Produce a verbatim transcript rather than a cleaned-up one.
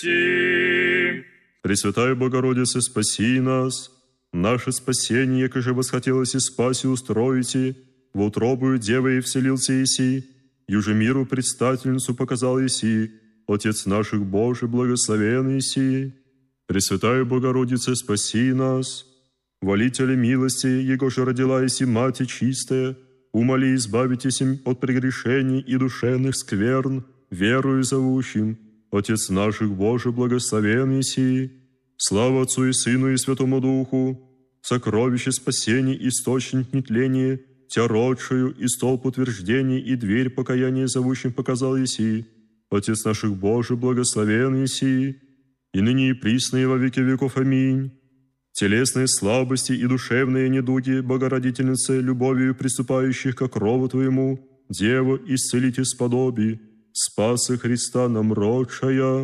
Пресвятая Богородице, спаси нас. Наше спасение, как же восхотелось и спаси устроите, в утробую Девы и вселился Иси, юже миру предстательницу показал Иси, Отец наших Божий, благословен Иси. Пресвятая Богородице, спаси нас. Волителя милости, Его же родила Иси, Мати чистая, умоли избавитесь им от прегрешений и душевных скверн, верою зовущим, Отец наших Божий, благословен Иси. Слава Отцу и Сыну и Святому Духу, сокровище спасений, источник нетления, Тя родшую и столб утверждений и дверь покаяния зовущим показал Иси, Отец наших Божий, благословен Иси, и ныне и присно и во веки веков. Аминь. Телесные слабости и душевные недуги, Богородительнице, любовью приступающих ко крову Твоему, Дева, исцелите сподоби, спаса Христа нам родшая.